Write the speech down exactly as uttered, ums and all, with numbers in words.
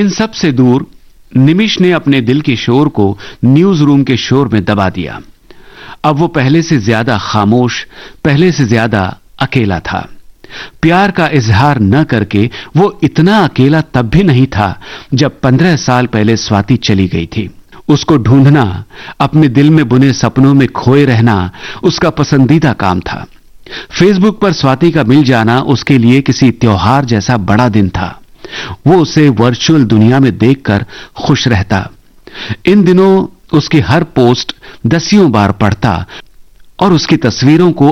इन सब से दूर निमिष ने अपने दिल के शोर को न्यूज रूम के शोर में दबा दिया। अब वो पहले से ज्यादा खामोश, पहले से ज्यादा अकेला था। प्यार का इजहार न करके वो इतना अकेला तब भी नहीं था जब पंद्रह साल पहले स्वाति चली गई थी। उसको ढूंढना, अपने दिल में बुने सपनों में खोए रहना उसका पसंदीदा काम था। फेसबुक पर स्वाति का मिल जाना उसके लिए किसी त्योहार जैसा बड़ा दिन था। वो उसे वर्चुअल दुनिया में देखकर खुश रहता। इन दिनों उसकी हर पोस्ट दसियों बार पढ़ता और उसकी तस्वीरों को